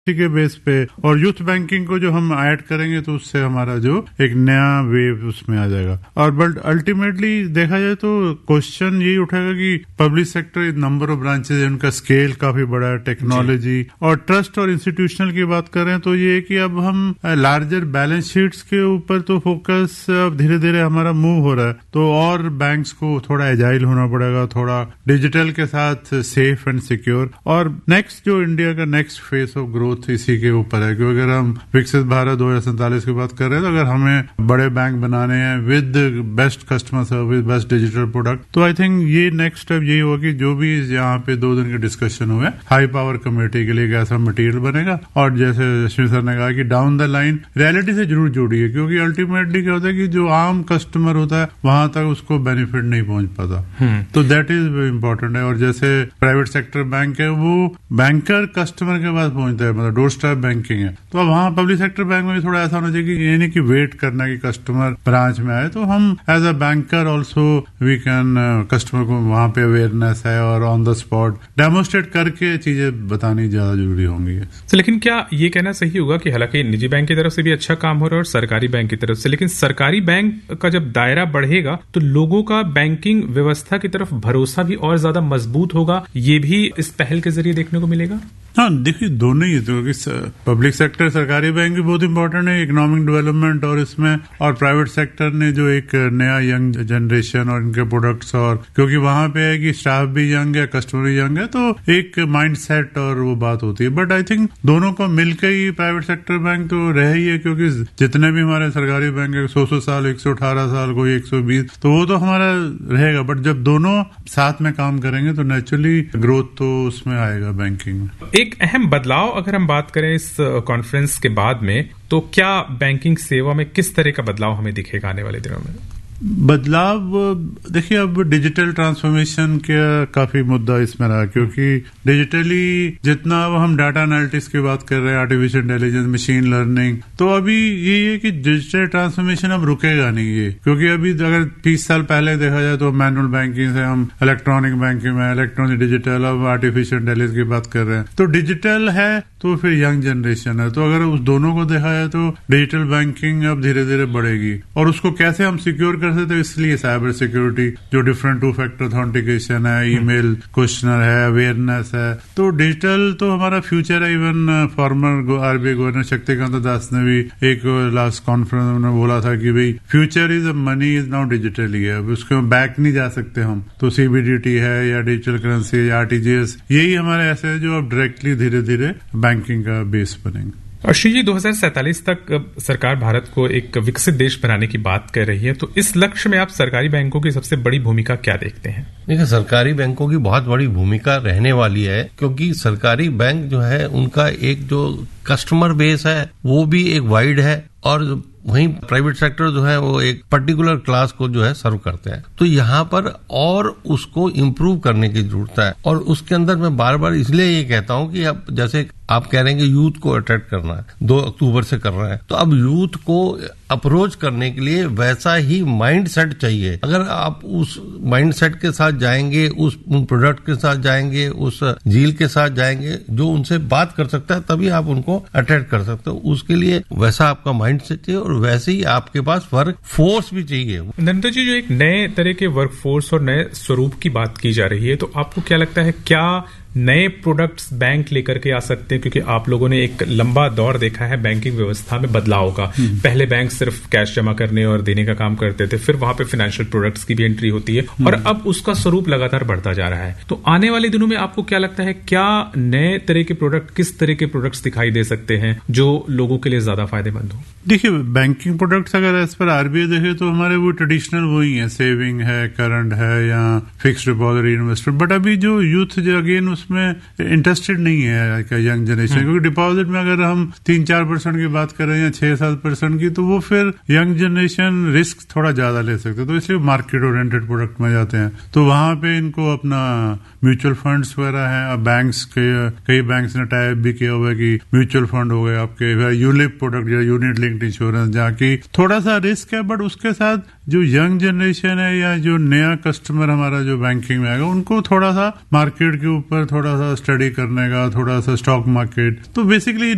के बेस पे, और यूथ बैंकिंग को जो हम ऐड करेंगे तो उससे हमारा जो एक नया वेव उसमें आ जाएगा। और बट अल्टीमेटली देखा जाए तो क्वेश्चन यही उठेगा कि public sector number of branches, उनका स्केल काफी बड़ा है, टेक्नोलॉजी और ट्रस्ट और इंस्टीट्यूशनल की बात करें तो ये कि अब हम लार्जर बैलेंस शीट्स के ऊपर तो फोकस अब धीरे धीरे हमारा मूव हो रहा है, तो और बैंक्स को थोड़ा एजाइल होना पड़ेगा, थोड़ा डिजिटल के साथ सेफ एंड सिक्योर। और नेक्स्ट जो इंडिया का नेक्स्ट फेज ऑफ ग्रोथ इसी के ऊपर है, क्योंकि अगर हम विकसित भारत 2047 की बात कर रहे हैं तो अगर हमें बड़े बैंक बनाने हैं with best customer service, best digital product, तो आई थिंक ये नेक्स्ट स्टेप यही होगा कि जो भी यहाँ पे 2 दिन के डिस्कशन हुए, हाई पावर कमेटी के लिए एक ऐसा मटेरियल बनेगा, और जैसे श्री सर ने कहा कि डाउन द लाइन रियलिटी से जरूर जोड़िए, क्योंकि अल्टीमेटली क्या होता है कि जो आम कस्टमर होता है वहां तक उसको बेनिफिट नहीं पहुंच पाता, तो दैट इज वेरी इंपॉर्टेंट है। और जैसे प्राइवेट सेक्टर बैंक है वो बैंकर कस्टमर के पास पहुंचता है, मतलब डोर स्टेप बैंकिंग है, तो अब वहाँ पब्लिक सेक्टर बैंक में भी थोड़ा ऐसा होना चाहिए कि ये नहीं कि वेट करना कि कस्टमर ब्रांच में आए, तो हम as a banker also we can customer को वहाँ पे अवेयरनेस है और ऑन द स्पॉट डेमोन्स्ट्रेट करके चीजें बतानी ज्यादा जरूरी होंगी। लेकिन क्या ये कहना सही होगा कि हालांकि निजी बैंक की तरफ से भी अच्छा काम हो रहा है और सरकारी बैंक की तरफ से, लेकिन सरकारी बैंक का जब दायरा बढ़ेगा तो लोगों का बैंकिंग व्यवस्था की तरफ भरोसा भी और ज्यादा मजबूत होगा, ये भी इस पहल के जरिए देखने को मिलेगा? हाँ, देखिए दोनों ही, क्योंकि पब्लिक सेक्टर सरकारी बैंक भी बहुत इंपॉर्टेंट है इकोनॉमिक डेवलपमेंट और इसमें, और प्राइवेट सेक्टर ने जो एक नया यंग जनरेशन और इनके प्रोडक्ट्स, और क्योंकि वहां पे है कि स्टाफ भी यंग है, कस्टमर भी यंग है, तो एक माइंडसेट और वो बात होती है। बट आई थिंक दोनों को मिलकर ही प्राइवेट सेक्टर बैंक तो रह ही है, क्योंकि जितने भी हमारे सरकारी बैंक है 100 साल, 118 साल, कोई 120, तो वो तो हमारा रहेगा। बट जब दोनों साथ में काम करेंगे तो नेचुरली ग्रोथ तो उसमें आएगा बैंकिंग में। एक अहम बदलाव अगर हम बात करें इस कॉन्फ्रेंस के बाद में, तो क्या बैंकिंग सेवा में किस तरह का बदलाव हमें दिखेगा आने वाले दिनों में? बदलाव देखिए, अब डिजिटल ट्रांसफॉर्मेशन का काफी मुद्दा इसमें रहा, क्योंकि डिजिटली जितना अब हम डाटा एनालिटिक्स की बात कर रहे हैं, आर्टिफिशियल इंटेलिजेंस, मशीन लर्निंग, तो अभी ये है कि डिजिटल ट्रांसफॉर्मेशन अब रुकेगा नहीं ये, क्योंकि अभी अगर 30 साल पहले देखा जाए तो मैनुअल बैंकिंग से हम इलेक्ट्रॉनिक बैंकिंग में, इलेक्ट्रॉनिक डिजिटल, अब आर्टिफिशियल इंटेलिजेंस की बात कर रहे हैं, तो डिजिटल है तो फिर यंग जनरेशन है, तो अगर उस दोनों को देखा जाए तो डिजिटल बैंकिंग अब धीरे धीरे बढ़ेगी। और उसको कैसे हम सिक्योर कर सकते हैं, इसलिए साइबर सिक्योरिटी, जो डिफरेंट 2 फैक्टर ऑथेंटिकेशन है, ईमेल क्वेश्चनर है, अवेयरनेस है, तो डिजिटल तो हमारा फ्यूचर है। Even farmer RBI governor Shaktikanta Das ने भी एक लास्ट कॉन्फ्रेंस में बोला था कि भाई future is money is now digitally है, उसको बैक नहीं जा सकते हम, तो सीबीडीटी है या डिजिटल करेंसी या आरटीजीएस, यही हमारे ऐसे है जो अब डायरेक्टली धीरे धीरे बैंकिंग का बेस बनेंगे। और श्री जी 2047 तक सरकार भारत को एक विकसित देश बनाने की बात कर रही है, तो इस लक्ष्य में आप सरकारी बैंकों की सबसे बड़ी भूमिका क्या देखते हैं? देखिए, सरकारी बैंकों की बहुत बड़ी भूमिका रहने वाली है, क्योंकि सरकारी बैंक जो है उनका एक जो कस्टमर बेस है वो भी एक वाइड है, और वहीं प्राइवेट सेक्टर जो है वो एक पर्टिकुलर क्लास को जो है सर्व करते हैं। तो यहाँ पर और उसको इम्प्रूव करने की जरूरत है, और उसके अंदर मैं बार बार इसलिए ये कहता हूँ कि अब जैसे आप कह रहे हैं कि यूथ को अट्रैक्ट करना है, 2 अक्टूबर से कर रहे हैं, तो अब यूथ को अप्रोच करने के लिए वैसा ही माइंड सेट चाहिए। अगर आप उस माइंड सेट के साथ जाएंगे, उस प्रोडक्ट के साथ जाएंगे, उस झील के साथ जाएंगे जो उनसे बात कर सकता है, तभी आप उनको अट्रैक्ट कर सकते हो। उसके लिए वैसा आपका माइंड सेट चाहिए, और वैसे ही आपके पास वर्क फोर्स भी चाहिए। नरेंद्र जी, जो एक नए तरह के वर्क फोर्स और नए स्वरूप की बात की जा रही है, तो आपको क्या लगता है क्या नए प्रोडक्ट्स बैंक लेकर के आ सकते हैं? क्योंकि आप लोगों ने एक लंबा दौर देखा है बैंकिंग व्यवस्था में बदलाव का। पहले बैंक सिर्फ कैश जमा करने और देने का काम करते थे, फिर वहां पे फाइनेंशियल प्रोडक्ट्स की भी एंट्री होती है, और अब उसका स्वरूप लगातार बढ़ता जा रहा है। तो आने वाले दिनों में आपको क्या लगता है क्या नए तरह के प्रोडक्ट, किस तरह के प्रोडक्ट्स दिखाई दे सकते हैं जो लोगों के लिए ज्यादा फायदेमंद हो? देखिए, बैंकिंग प्रोडक्ट्स अगर एज पर आरबीआई देखे तो हमारे वो ट्रेडिशनल वही है, सेविंग है, करंट है या फिक्स्ड डिपॉजिट, इन्वेस्टमेंट। बट अभी जो यूथ जो अगेन उसमें इंटरेस्टेड नहीं है यंग जनरेशन, क्योंकि डिपॉजिट में अगर हम 3-4% की बात करें या 6-7% की, तो वो फिर यंग जनरेशन रिस्क थोड़ा ज्यादा ले सकते हैं, तो इसलिए मार्केट ओरिएंटेड प्रोडक्ट में जाते हैं। तो वहां पे इनको अपना म्यूचुअल फंड्स वगैरह है, बैंक्स के कई बैंक्स ने टाइप भी किया हुआ है कि म्यूचुअल फंड हो गए आपके, यूलिप प्रोडक्ट या यूनिट लिंक्ड इंश्योरेंस, जहाँ की थोड़ा सा रिस्क है, बट उसके साथ जो यंग जनरेशन है या जो नया कस्टमर हमारा जो बैंकिंग में आएगा, उनको थोड़ा सा मार्केट के ऊपर थोड़ा सा स्टडी करने का, थोड़ा सा स्टॉक मार्केट, तो बेसिकली